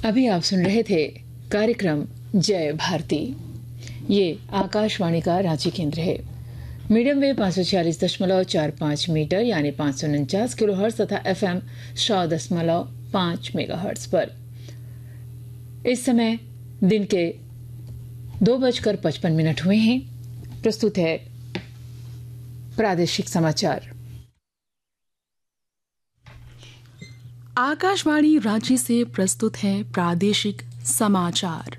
अभी आप सुन रहे थे कार्यक्रम जय भारती। ये आकाशवाणी का रांची केंद्र है। मीडियम वेव 546.45 मीटर यानी 549 किलोहर्ट्ज तथा FM 100.5 मेगाहर्ट्ज पर इस समय दिन के 2:55 हुए हैं। प्रस्तुत है प्रादेशिक समाचार। आकाशवाणी रांची से प्रस्तुत है प्रादेशिक समाचार।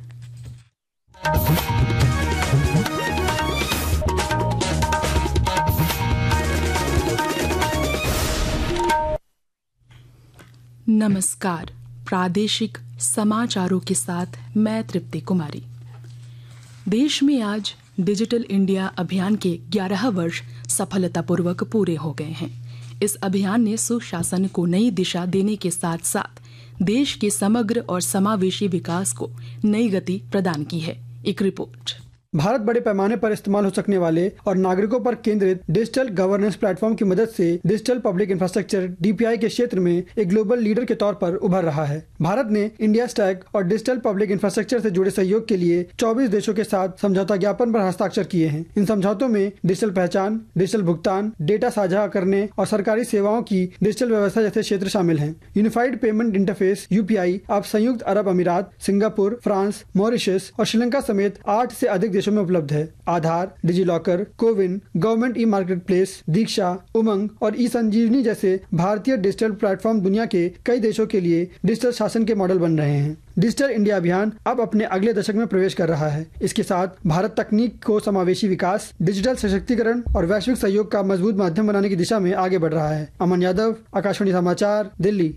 नमस्कार, प्रादेशिक समाचारों के साथ मैं तृप्ति कुमारी। देश में आज डिजिटल इंडिया अभियान के 11 वर्ष सफलतापूर्वक पूरे हो गए हैं। इस अभियान ने सुशासन को नई दिशा देने के साथ साथ देश के समग्र और समावेशी विकास को नई गति प्रदान की है। एक रिपोर्ट। भारत बड़े पैमाने पर इस्तेमाल हो सकने वाले और नागरिकों पर केंद्रित डिजिटल गवर्नेंस प्लेटफॉर्म की मदद से डिजिटल पब्लिक इंफ्रास्ट्रक्चर (DPI) के क्षेत्र में एक ग्लोबल लीडर के तौर पर उभर रहा है। भारत ने इंडिया स्टैक और डिजिटल पब्लिक इंफ्रास्ट्रक्चर से जुड़े सहयोग के लिए 24 देशों के साथ समझौता ज्ञापन पर हस्ताक्षर किए हैं। इन समझौतों में डिजिटल पहचान, डिजिटल भुगतान, डेटा साझा करने और सरकारी सेवाओं की डिजिटल व्यवस्था जैसे क्षेत्र शामिल हैं। यूनिफाइड पेमेंट इंटरफेस (UPI) अब संयुक्त अरब अमीरात, सिंगापुर, फ्रांस, मॉरिशस और श्रीलंका समेत 8 से अधिक देशों में उपलब्ध है। आधार, DigiLocker, CoWIN, government e market place, दीक्षा, उमंग और ई संजीवनी जैसे भारतीय डिजिटल प्लेटफॉर्म दुनिया के कई देशों के लिए डिजिटल शासन के मॉडल बन रहे हैं। डिजिटल इंडिया अभियान अब अपने अगले दशक में प्रवेश कर रहा है। इसके साथ भारत तकनीक को समावेशी विकास, डिजिटल सशक्तिकरण और वैश्विक सहयोग का मजबूत माध्यम बनाने की दिशा में आगे बढ़ रहा है। अमन यादव, आकाशवाणी समाचार, दिल्ली।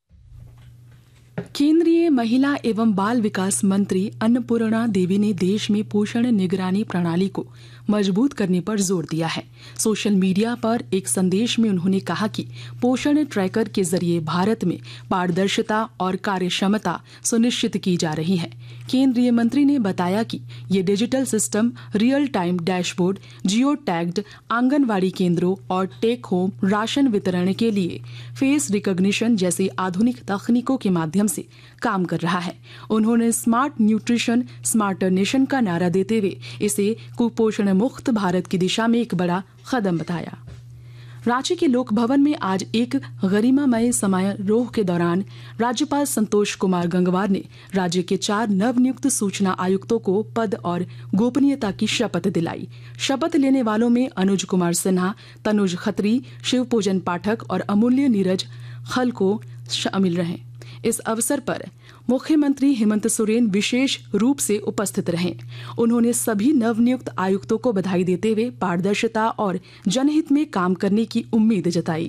केंद्रीय महिला एवं बाल विकास मंत्री अन्नपूर्णा देवी ने देश में पोषण निगरानी प्रणाली को मजबूत करने पर जोर दिया है। सोशल मीडिया पर एक संदेश में उन्होंने कहा कि पोषण ट्रैकर के जरिए भारत में पारदर्शिता और कार्यक्षमता सुनिश्चित की जा रही है। केंद्रीय मंत्री ने बताया कि ये digital system real time dashboard, जियो टैग्ड आंगनवाड़ी केंद्रों और टेक होम राशन वितरण के लिए फेस रिकॉग्निशन जैसी आधुनिक तकनीकों के माध्यम से काम कर रहा है। उन्होंने स्मार्ट न्यूट्रिशन स्मार्टर नेशन का नारा देते हुए इसे कुपोषण मुक्त भारत की दिशा में एक बड़ा कदम बताया। रांची के लोक भवन में आज एक गरिमामय समारोह के दौरान राज्यपाल संतोष कुमार गंगवार ने राज्य के 4 नवनियुक्त सूचना आयुक्तों को पद और गोपनीयता की शपथ दिलाई। शपथ लेने वालों में अनुज कुमार सिन्हा, तनुज खत्री, शिवपूजन पाठक और अमूल्य नीरज खल को शामिल रहे। इस अवसर पर मुख्यमंत्री हेमंत सोरेन विशेष रूप से उपस्थित रहे। उन्होंने सभी नवनियुक्त आयुक्तों को बधाई देते हुए पारदर्शिता और जनहित में काम करने की उम्मीद जताई।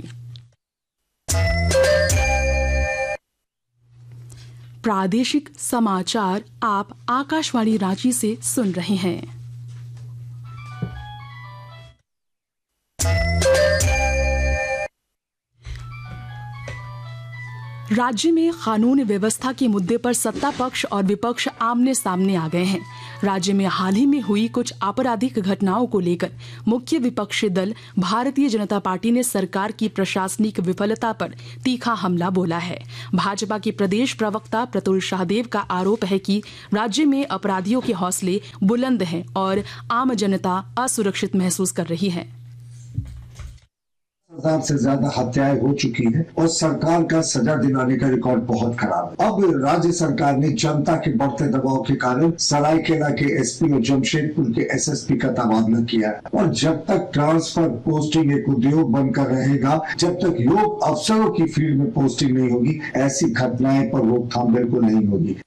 प्रादेशिक समाचार आप आकाशवाणी रांची से सुन रहे हैं। राज्य में कानून व्यवस्था के मुद्दे पर सत्ता पक्ष और विपक्ष आमने सामने आ गए हैं। राज्य में हाल ही में हुई कुछ आपराधिक घटनाओं को लेकर मुख्य विपक्षी दल भारतीय जनता पार्टी ने सरकार की प्रशासनिक विफलता पर तीखा हमला बोला है। भाजपा के प्रदेश प्रवक्ता प्रतुल शाहदेव का आरोप है कि राज्य में अपराधियों के हौसले बुलंद हैं और आम जनता असुरक्षित महसूस कर रही है। 1000 से ज्यादा हत्याएं हो चुकी है और सरकार का सजा दिलाने का रिकॉर्ड बहुत खराब है। अब राज्य सरकार ने जनता के बढ़ते दबाव के कारण सरायकेला के एसपी और जमशेदपुर के एसएसपी का तबादला किया है। और जब तक ट्रांसफर पोस्टिंग एक उद्योग बनकर रहेगा, जब तक योग्य अफसरों की फील्ड में पोस्टिंग नहीं होगी, ऐसी घटनाएं पर रोकथाम बिल्कुल नहीं होगी।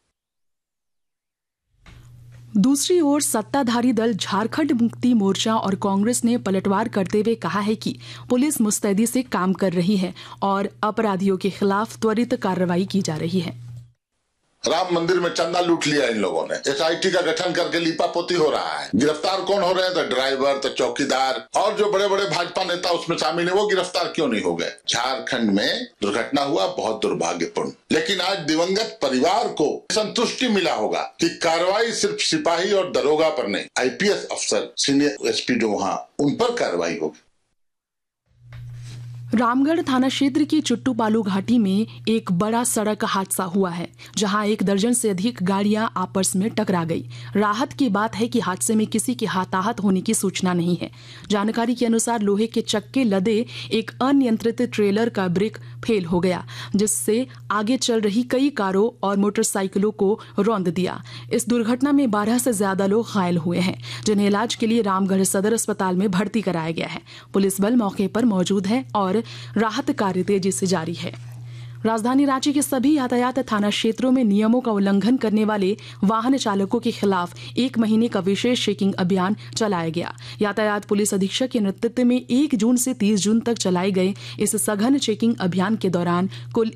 दूसरी ओर सत्ताधारी दल झारखंड मुक्ति मोर्चा और कांग्रेस ने पलटवार करते हुए कहा है कि पुलिस मुस्तैदी से काम कर रही है और अपराधियों के खिलाफ त्वरित कार्रवाई की जा रही है। राम मंदिर में चंदा लूट लिया इन लोगों ने। एसआईटी का गठन करके लीपापोती हो रहा है। गिरफ्तार कौन हो रहे हैं? तो ड्राइवर, तो चौकीदार और जो बड़े बड़े भाजपा नेता उसमें शामिल है, वो गिरफ्तार क्यों नहीं हो गए? झारखंड में दुर्घटना हुआ, बहुत दुर्भाग्यपूर्ण। लेकिन आज दिवंगत परिवार को संतुष्टि मिला होगा कि कार्रवाई सिर्फ सिपाही और दरोगा पर नहीं, आईपीएस अफसर, सीनियर एसपी जो वहां, उन पर कार्रवाई होगी। रामगढ़ थाना क्षेत्र की चुट्टूपालू घाटी में एक बड़ा सड़क हादसा हुआ है, जहां 1 दर्जन से अधिक गाड़ियां आपस में टकरा गई। राहत की बात है कि हादसे में किसी के हताहत होने की सूचना नहीं है। जानकारी के अनुसार लोहे के चक्के लदे एक अनियंत्रित ट्रेलर का ब्रेक फेल हो गया, जिससे आगे चल रही कई कारों और मोटरसाइकिलों को रौंद दिया। इस दुर्घटना में 12 से ज्यादा लोग घायल हुए हैं, जिन्हें इलाज के लिए रामगढ़ सदर अस्पताल में भर्ती कराया गया है। पुलिस बल मौके पर मौजूद है और राहत कार्य तेजी से जारी है। राजधानी रांची के सभी यातायात थाना क्षेत्रों में नियमों का उल्लंघन करने वाले वाहन चालकों के खिलाफ 1 महीने का विशेष चेकिंग अभियान चलाया गया। यातायात पुलिस अधीक्षक के नेतृत्व में 1 जून से 30 जून तक चलाए गए इस सघन चेकिंग अभियान के दौरान कुल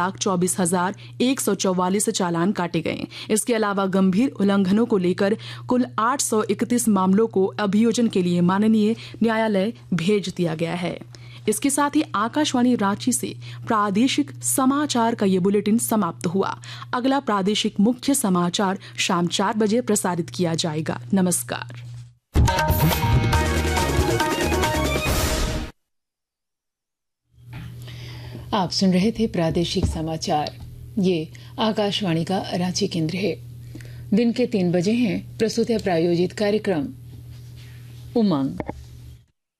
1,24,144 चालान काटे गए। इसके अलावा गंभीर उल्लंघनों को लेकर कुल 831 मामलों को अभियोजन के लिए माननीय न्यायालय भेज दिया गया है। इसके साथ ही आकाशवाणी रांची से प्रादेशिक समाचार का ये बुलेटिन समाप्त हुआ। अगला प्रादेशिक मुख्य समाचार शाम 4 बजे प्रसारित किया जाएगा। नमस्कार। आप सुन रहे थे प्रादेशिक समाचार। ये आकाशवाणी का रांची केंद्र है। दिन के 3 बजे हैं। प्रस्तुत है प्रायोजित कार्यक्रम उमंग।